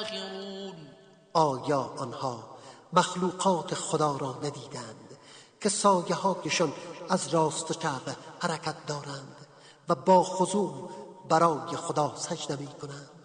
داخرون. آیا آنها مخلوقات خدا را ندیدند که سایه هایشان از راست و چپ حرکت دارند و با خضوع برای خدا سجده می کنند؟